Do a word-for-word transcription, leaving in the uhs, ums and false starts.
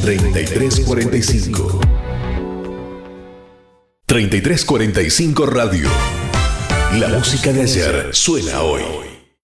treinta y tres cuarenta y cinco. treinta y tres cuarenta y cinco Radio. La música de ayer suena hoy.